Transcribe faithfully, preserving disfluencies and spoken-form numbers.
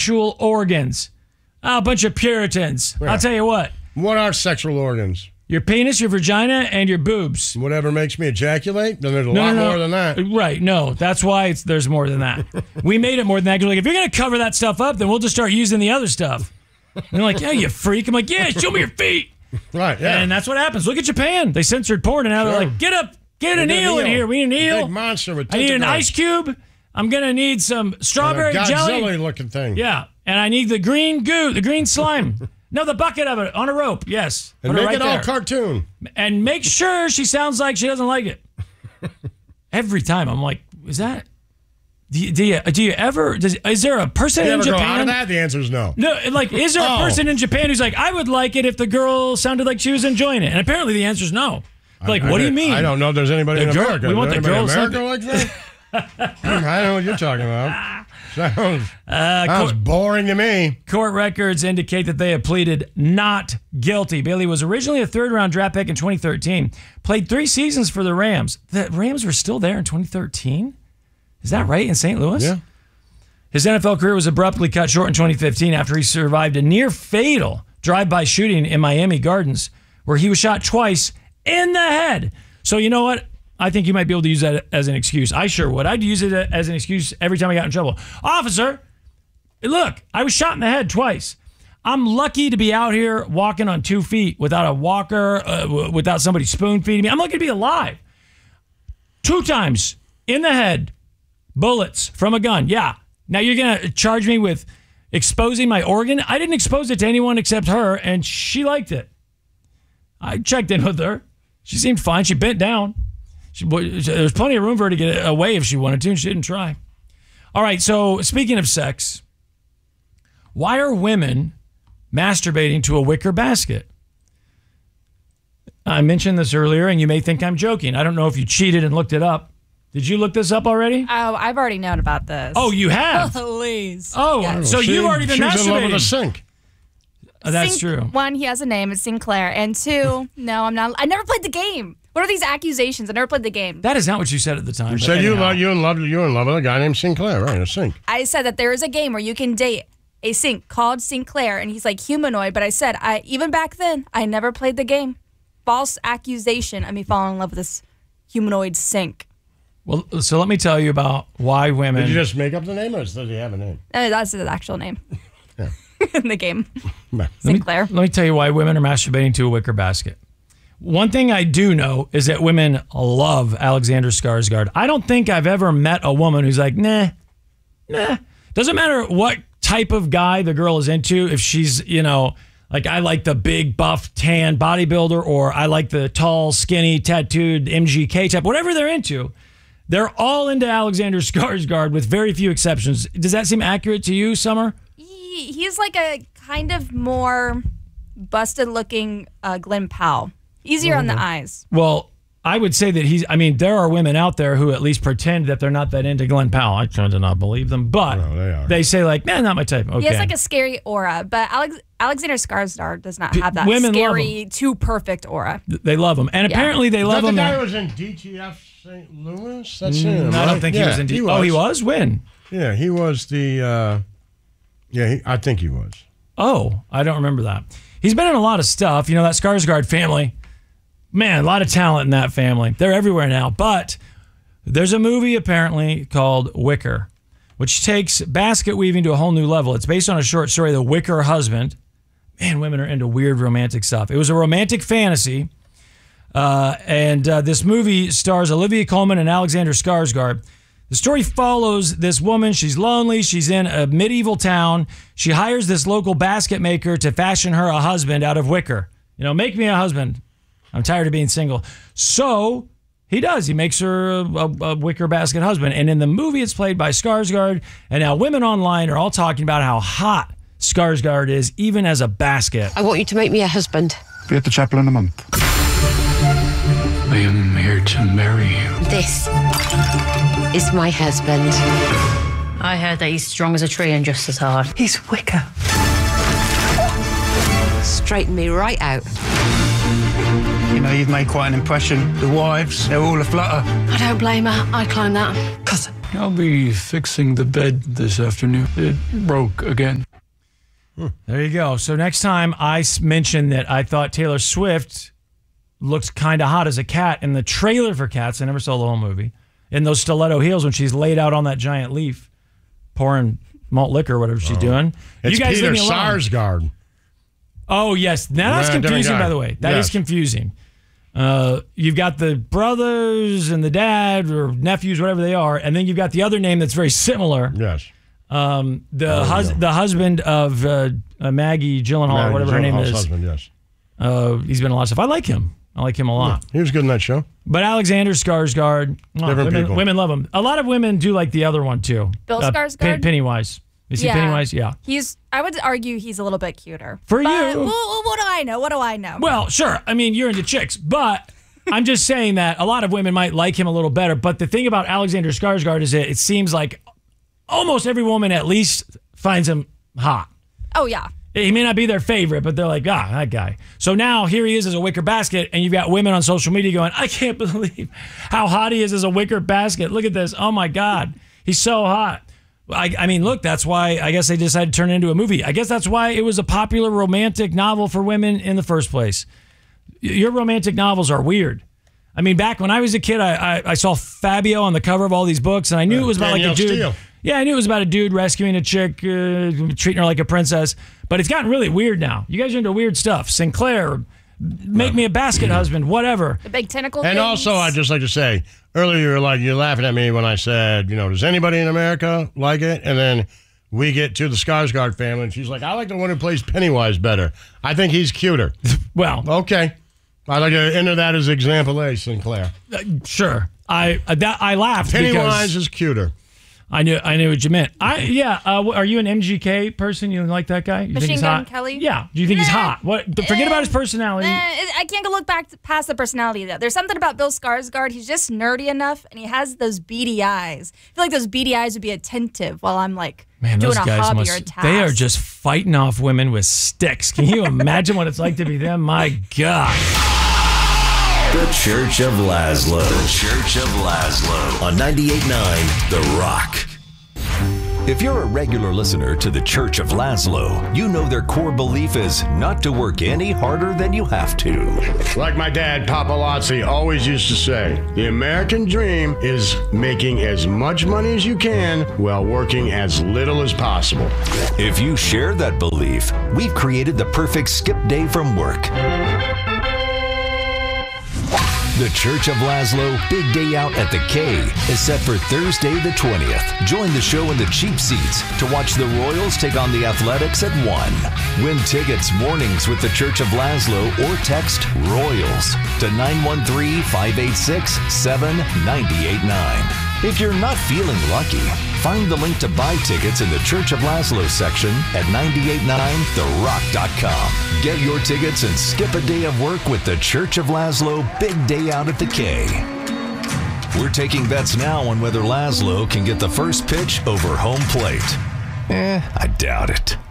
sexual organs. Oh, a bunch of Puritans. Yeah. I'll tell you what. What are sexual organs? Your penis, your vagina, and your boobs. Whatever makes me ejaculate? Then there's a no, lot no, no. more than that. Right, no. That's why it's, there's more than that. We made it more than that. Like, if you're going to cover that stuff up, then we'll just start using the other stuff. And they're like, yeah, you freak. I'm like, yeah, show me your feet. Right, yeah. And that's what happens. Look at Japan. They censored porn, and now sure. they're like, get up, get an eel in here. We need an eel. Big monster with I need an ice cube. I'm going to need some strawberry and a jelly. Godzilla-looking thing. Yeah, and I need the green goo, the green slime. No, the bucket of it on a rope. Yes. And Put make it, right it all there. cartoon. And make sure she sounds like she doesn't like it. Every time I'm like, is that? Do you do you, do you ever? Does, is there a person do you in ever Japan? Go out of that? The answer is no. No, like, is there oh. a person in Japan who's like, I would like it if the girl sounded like she was enjoying it? And apparently the answer is no. Like, I, what I, do you mean? I don't know if there's anybody the in girl, America. We want the girl in America like that. I don't know what you're talking about. Sounds, uh, sounds court, boring to me. Court records indicate that they have pleaded not guilty. Bailey was originally a third-round draft pick in twenty thirteen. Played three seasons for the Rams. The Rams were still there in twenty thirteen? Is that right, in Saint Louis? Yeah. His N F L career was abruptly cut short in twenty fifteen after he survived a near-fatal drive-by shooting in Miami Gardens, where he was shot twice in the head. So you know what? I think you might be able to use that as an excuse. I sure would. I'd use it as an excuse every time I got in trouble. Officer, look, I was shot in the head twice. I'm lucky to be out here walking on two feet without a walker, uh, w- without somebody spoon feeding me. I'm lucky to be alive. Two times in the head, bullets from a gun. Yeah. Now you're going to charge me with exposing my organ? I didn't expose it to anyone except her, and she liked it. I checked in with her. She seemed fine. She bent down. She, there's plenty of room for her to get away if she wanted to, and she didn't try. All right, so speaking of sex, why are women masturbating to a wicker basket? I mentioned this earlier, and you may think I'm joking. I don't know if you cheated and looked it up. Did you look this up already? Oh, I've already known about this. Oh, you have? Please. Oh, yes. so she, you've already been she's masturbating. She's in love with a sink. Oh, that's Sink, true. One, he has a name. It's Sinclair. And two, no, I'm not. I never played the game. What are these accusations? I never played the game. That is not what you said at the time. You said you love, you're in love. You're in love with a guy named Sinclair, right? A sink. I said that there is a game where you can date a sink called Sinclair, and he's like humanoid. But I said, I even back then, I never played the game. False accusation of me falling in love with this humanoid sink. Well, so let me tell you about why women. Did you just make up the name, or does he have a name? Uh, that's his actual name. Yeah. In the game. Sinclair. Let me, let me tell you why women are masturbating to a wicker basket. One thing I do know is that women love Alexander Skarsgård. I don't think I've ever met a woman who's like, nah, nah. Doesn't matter what type of guy the girl is into. If she's, you know, like I like the big, buff, tan bodybuilder, or I like the tall, skinny, tattooed M G K type, whatever they're into, they're all into Alexander Skarsgård with very few exceptions. Does that seem accurate to you, Summer? He, he's like a kind of more busted-looking uh, Glenn Powell. Easier mm-hmm. on the eyes. Well, I would say that he's, I mean, there are women out there who at least pretend that they're not that into Glenn Powell. I tend to not believe them, but no, they, are. they say like, man, not my type. Okay. He has like a scary aura, but Alex, Alexander Skarsgård does not have that women scary, too perfect aura. They love him. And yeah. apparently they Is love that him. the guy who was in D T F Saint Louis? That's mm, him, I right? don't think yeah, he was in D T F. He Oh, he was? When? Yeah, he was the, uh, yeah, he, I think he was. Oh, I don't remember that. He's been in a lot of stuff. You know, that Skarsgård family. Man, a lot of talent in that family. They're everywhere now. But there's a movie apparently called Wicker, which takes basket weaving to a whole new level. It's based on a short story, The Wicker Husband. Man, women are into weird romantic stuff. It was a romantic fantasy. Uh, and uh, this movie stars Olivia Colman and Alexander Skarsgård. The story follows this woman. She's lonely. She's in a medieval town. She hires this local basket maker to fashion her a husband out of wicker. You know, make me a husband. I'm tired of being single. So he does. He makes her a, a, a wicker basket husband. And in the movie, it's played by Skarsgård. And now women online are all talking about how hot Skarsgård is, even as a basket. I want you to make me a husband. Be at the chapel in a month. I am here to marry you. This is my husband. I heard that he's strong as a tree and just as hard. He's wicker. Straighten me right out. You know, you've made quite an impression. The wives, they're all aflutter. I don't blame her. I'd climb that. Cousin. I'll be fixing the bed this afternoon. It broke again. There you go. So next time I s- mention that I thought Taylor Swift looked kind of hot as a cat in the trailer for Cats. I never saw the whole movie. In those stiletto heels when she's laid out on that giant leaf, pouring malt liquor or whatever she's doing. It's you guys Peter leave me alone. Sarsgaard. Oh, yes. Now that's Yeah, different confusing, guy. by the way. That is Yes. confusing. Uh, you've got the brothers and the dad or nephews, whatever they are, and then you've got the other name that's very similar. Yes. Um, the Oh, hus- yeah. the husband of uh, uh, Maggie Gyllenhaal, or Maggie whatever her name Gyllenhaal's is. husband, yes. Uh, he's been in a lot of stuff. I like him. I like him a lot. He was good in that show. But Alexander Skarsgård, oh, Different women, people. women love him. A lot of women do like the other one too. Bill Uh, Skarsgård? Pen- Pennywise. Is he Pennywise? Yeah. He's. I would argue he's a little bit cuter. For But, you. Well, well, what do I know? What do I know? Well, sure. I mean, you're into chicks, but I'm just saying that a lot of women might like him a little better. But the thing about Alexander Skarsgård is that it seems like almost every woman at least finds him hot. oh yeah. He may not be their favorite, but they're like, ah, that guy. So now here he is as a wicker basket, and you've got women on social media going, I can't believe how hot he is as a wicker basket. Look at this. Oh, my God. He's so hot. I, I mean, look, that's why I guess they decided to turn it into a movie. I guess that's why it was a popular romantic novel for women in the first place. Your romantic novels are weird. I mean, back when I was a kid, I, I, I saw Fabio on the cover of all these books, and I knew it was about Danielle like a dude. Steele. Yeah, I knew it was about a dude rescuing a chick, uh, treating her like a princess. But it's gotten really weird now. You guys are into weird stuff. Sinclair, make me a basket husband, whatever. The big tentacle. And things. also, I'd just like to say, earlier you were like, you're laughing at me when I said, you know, does anybody in America like it? And then we get to the Skarsgård family, and she's like, I like the one who plays Pennywise better. I think he's cuter. Well, Okay. I'd like to enter that as example A, Sinclair. sure. I uh, that I laughed Pennywise because is cuter. I knew I knew what you meant. I yeah. Uh, are you an M G K person? You like that guy? You Machine think he's Gun hot? Kelly? Yeah. Do you think he's Nah. hot? What? Forget about his personality. Eh, I can't go look back to, past the personality though. There's something about Bill Skarsgård. He's just nerdy enough, and he has those beady eyes. I feel like those beady eyes would be attentive while I'm like Man, doing those a guys hobby must. or a task. They are just fighting off women with sticks. Can you imagine what it's like to be them? My God. The Church of Laszlo. The Church of Laszlo on ninety-eight point nine The Rock. If you're a regular listener to the Church of Laszlo, you know their core belief is not to work any harder than you have to. Like my dad, Papa Lozzi, always used to say, the American dream is making as much money as you can while working as little as possible. If you share that belief, we've created the perfect skip day from work. The Church of Laszlo Big Day Out at the K is set for Thursday the twentieth. Join the show in the cheap seats to watch the Royals take on the Athletics at one. Win tickets mornings with the Church of Laszlo or text ROYALS to nine one three, five eight six, seven nine eight nine. If you're not feeling lucky, find the link to buy tickets in the Church of Laszlo section at nine eight nine the rock dot com. Get your tickets and skip a day of work with the Church of Laszlo Big Day Out at the K. We're taking bets now on whether Laszlo can get the first pitch over home plate. Eh, I doubt it.